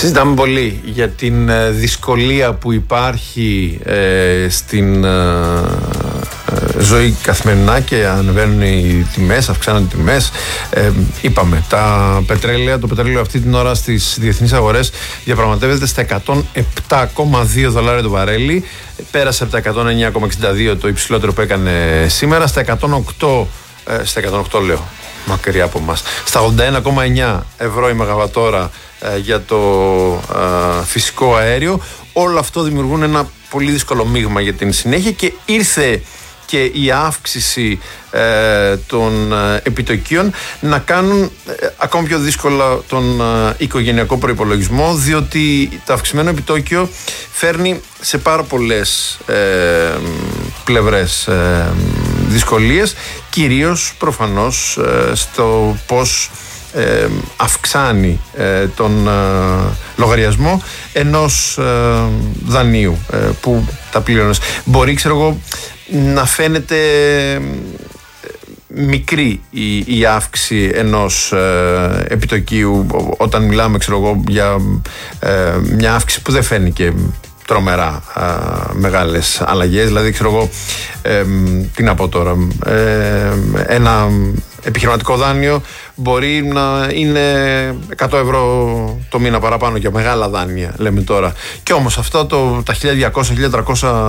Συζητάμε πολύ για την δυσκολία που υπάρχει στην ζωή καθημερινά και ανεβαίνουν οι τιμές, αυξάνονται οι τιμές. Είπαμε, το πετρέλαιο αυτή την ώρα στις διεθνείς αγορές διαπραγματεύεται στα $107,2 το βαρέλι. Πέρασε από τα 109,62 το υψηλότερο που έκανε σήμερα, στα 108 λέω, μακριά από μας, στα 81,9 ευρώ η μεγαβατόρα για το φυσικό αέριο. Όλο αυτό δημιουργούν ένα πολύ δύσκολο μείγμα για την συνέχεια και ήρθε και η αύξηση των επιτοκίων να κάνουν ακόμη πιο δύσκολα τον οικογενειακό προϋπολογισμό, διότι το αυξημένο επιτόκιο φέρνει σε πάρα πολλές πλευρές δυσκολίες, κυρίως προφανώς στο πώς αυξάνει τον λογαριασμό ενός δανείου που τα πλήρωνες. Μπορεί, ξέρω εγώ, να φαίνεται μικρή η αύξηση ενός επιτοκίου όταν μιλάμε, ξέρω εγώ, για μια αύξηση που δεν φαίνει και τρομερά μεγάλες αλλαγές. Δηλαδή, ξέρω εγώ, τι να πω τώρα, ένα επιχειρηματικό δάνειο μπορεί να είναι 100 ευρώ το μήνα παραπάνω για μεγάλα δάνεια, λέμε τώρα. Και όμως αυτά τα 1.200-1.300